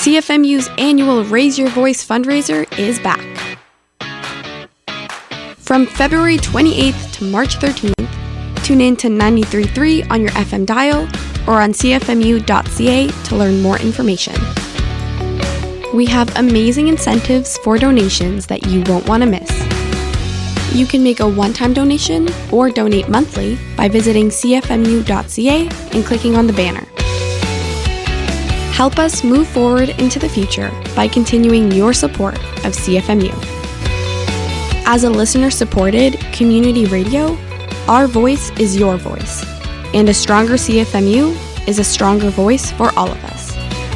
CFMU's annual Raise Your Voice fundraiser is back. From February 28th to March 13th, tune in to 93.3 on your FM dial or on cfmu.ca to learn more information. We have amazing incentives for donations that you won't want to miss. You can make a one-time donation or donate monthly by visiting cfmu.ca and clicking on the banner. Help us move forward into the future by continuing your support of CFMU. As a listener-supported community radio, our voice is your voice, and a stronger CFMU is a stronger voice for all of us.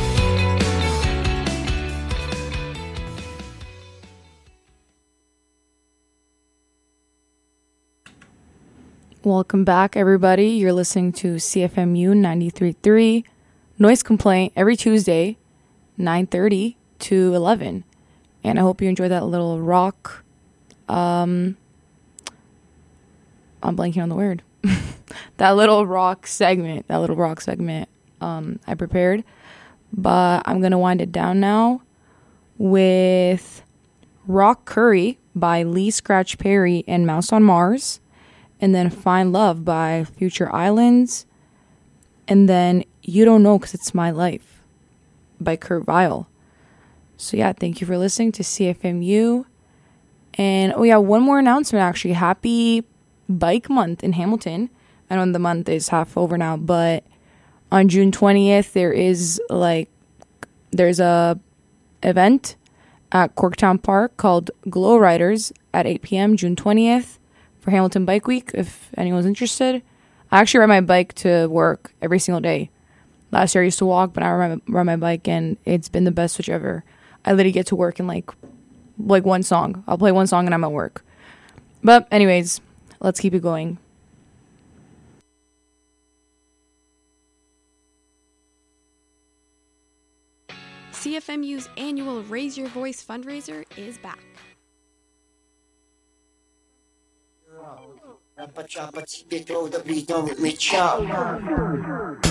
Welcome back, everybody. You're listening to CFMU 93.3 Noise Complaint every Tuesday, 9:30 to 11. And I hope you enjoyed that little rock. I'm blanking on the word. that little rock segment I prepared. But I'm going to wind it down now with Rock Curry by Lee Scratch Perry and Mouse on Mars. And then Find Love by Future Islands. And then You Don't Know 'Cause It's My Life by Kurt Vile. So yeah, thank you for listening to CFMU. And oh yeah, one more announcement actually. Happy Bike Month in Hamilton. I know the month is half over now, but on June 20th there's a event at Corktown Park called Glow Riders at 8 p.m. June 20th for Hamilton Bike Week, if anyone's interested. I actually ride my bike to work every single day. Last year I used to walk, but I ride my bike, and it's been the best switch ever. I literally get to work in like one song. I'll play one song and I'm at work. But anyways, let's keep it going. CFMU's annual Raise Your Voice fundraiser is back. Chop it, throw the beat on with me, chop.